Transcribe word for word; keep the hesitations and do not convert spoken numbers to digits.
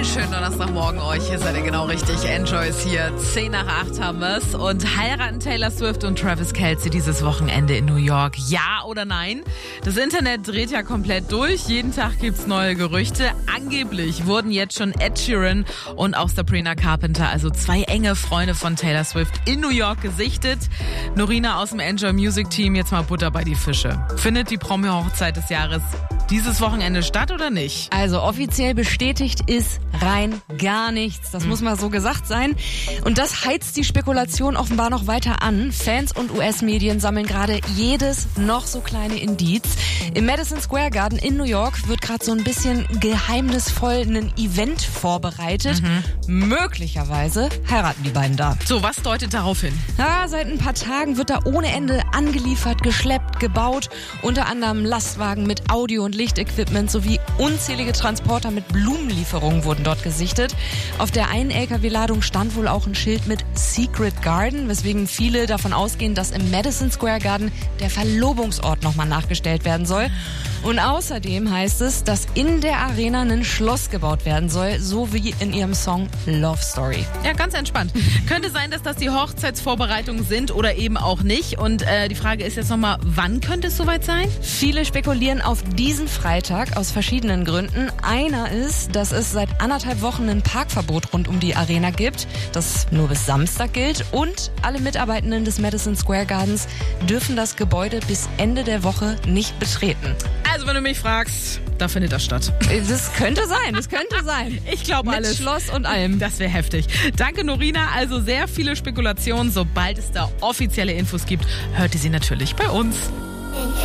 Schönen Donnerstagmorgen euch. Hier seid ihr genau richtig. Enjoy ist hier. zehn nach acht haben wir's. Und heiraten Taylor Swift und Travis Kelce dieses Wochenende in New York? Ja oder nein? Das Internet dreht ja komplett durch. Jeden Tag gibt's neue Gerüchte. Angeblich wurden jetzt schon Ed Sheeran und auch Sabrina Carpenter, also zwei enge Freunde von Taylor Swift, in New York gesichtet. Norina aus dem Enjoy Music Team, jetzt mal Butter bei die Fische. Findet die Promi-Hochzeit des Jahres dieses Wochenende statt oder nicht? Also offiziell bestätigt ist rein gar nichts. Das hm. muss mal so gesagt sein. Und das heizt die Spekulation offenbar noch weiter an. Fans und U S-Medien sammeln gerade jedes noch so kleine Indiz. Im Madison Square Garden in New York wird gerade so ein bisschen geheimnisvoll ein Event vorbereitet. Mhm. Möglicherweise heiraten die beiden da. So, was deutet darauf hin? Ja, seit ein paar Tagen wird da ohne Ende angeliefert, geschleppt, gebaut. Unter anderem Lastwagen mit Audio- und Lichtequipment sowie unzählige Transporter mit Blumenlieferungen wurden dort gesichtet. Auf der einen L K W-Ladung stand wohl auch ein Schild mit Secret Garden, weswegen viele davon ausgehen, dass im Madison Square Garden der Verlobungsort nochmal nachgestellt werden soll. Und außerdem heißt es, dass in der Arena ein Schloss gebaut werden soll, so wie in ihrem Song Love Story. Ja, ganz entspannt. Könnte sein, dass das die Hochzeitsvorbereitungen sind oder eben auch nicht. Und äh, die Frage ist jetzt nochmal, wann könnte es soweit sein? Viele spekulieren auf diesen Freitag aus verschiedenen Gründen. Einer ist, dass es seit anderthalb Wochen ein Parkverbot rund um die Arena gibt, das nur bis Samstag gilt. Und alle Mitarbeitenden des Madison Square Gardens dürfen das Gebäude bis Ende der Woche nicht betreten. Also wenn du mich fragst, da findet das statt. Das könnte sein, das könnte sein. Ich glaube alles. Mit Schloss und allem. Das wäre heftig. Danke Norina, also sehr viele Spekulationen. Sobald es da offizielle Infos gibt, hört ihr sie natürlich bei uns.